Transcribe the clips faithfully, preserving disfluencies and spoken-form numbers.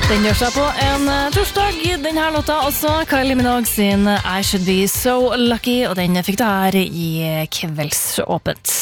Den gjør seg på en torsdag. Den her låta også Kylie Minogue sin I Should Be So Lucky, og den fikk du her i Kveldsåpent.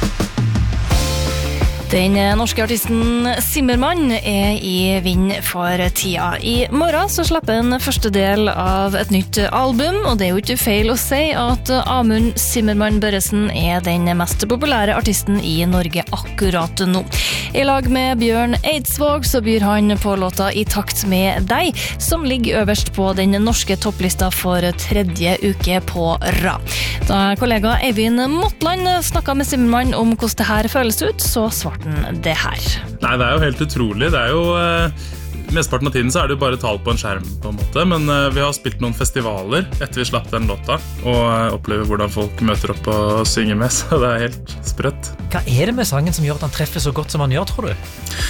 Den norske artisten Zimmermann er i vind for tida. I morgen så slipper en første del av et nytt album, og det er jo ikke feil å si at Amund Zimmermann Børresen er den mest populære artisten i Norge akkurat nå. I lag med Bjørn Eidsvåg så byr han på låta I takt med deg, som ligger øverst på den norske topplista for tredje uke på rad. Da kollega Eivind Motland snakket med Zimmermann om hvordan det her føles ut, så svarte han det her. Nei, det er jo helt utrolig. Det er jo... Eh... Mesteparten av tiden så er det jo bare tall på en skjerm på en måte, men uh, vi har spilt noen festivaler etter vi slapp den låta, og uh, opplever hvordan folk møter opp og synger med, så det er helt sprøtt. Hva er det med sangen som gjør at han treffer så godt som han gjør, tror du?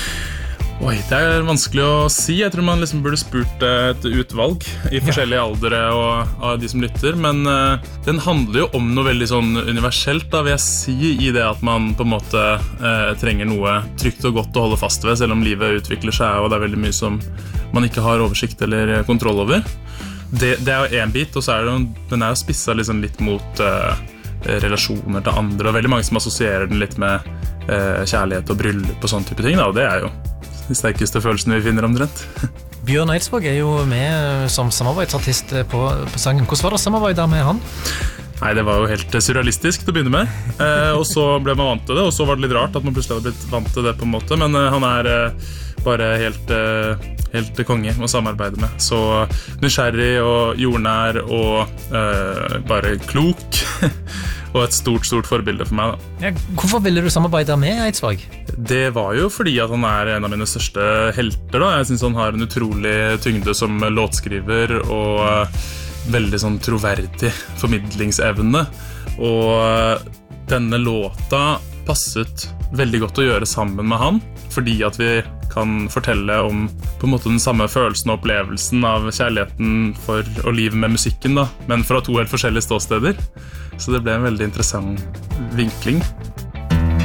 Oi, det er vanskelig å si. Jeg tror man liksom burde spurt uh, et utvalg i forskjellige ja. aldre og av de som lytter, men uh, den handler jo om noe veldig sånn universelt, da vil jeg si, i det at man på en måte uh, trenger noe trygt og godt å holde fast ved, selv om livet utvikler seg, og det er veldig mye som man ikke har oversikt eller kontroll over. Det, det er jo en bit, og så er det jo, den er jo spisset liksom litt mot uh, relasjoner til andre, og veldig mange som assosierer den litt med uh, kjærlighet og bryllup og sånne type ting, da, og det er jo de sterkeste følelsene vi finner omtrent. Bjørn Eidsvåg er jo med som samarbeidsartist på, på sangen. Hvordan var det samarbeidet med han? Nei, det var jo helt surrealistisk til å begynne med, eh, og så ble man vant til det, og så var det litt rart at man plutselig hadde blitt vant til det på en måte, men eh, han er eh, bare helt, eh, helt konge å samarbeide med. Så nysgjerrig og jordnær og eh, bare klok, og et stort, stort forbilde for meg da. Ja, hvorfor ville du samarbeide med Eidsvåg? Det var jo fordi at han er en av mine største helter da. Jeg synes han har en utrolig tyngde som låtskriver og uh, veldig sånn troverdig formidlingsevne. Og uh, denne låta passet veldig godt å gjøre sammen med han, fordi at vi kan fortelle om på en måte den samme følelsen og opplevelsen av kjærligheten for og livet med musikken da, men fra to helt forskjellige ståsteder. Så det ble en veldig interessant vinkling.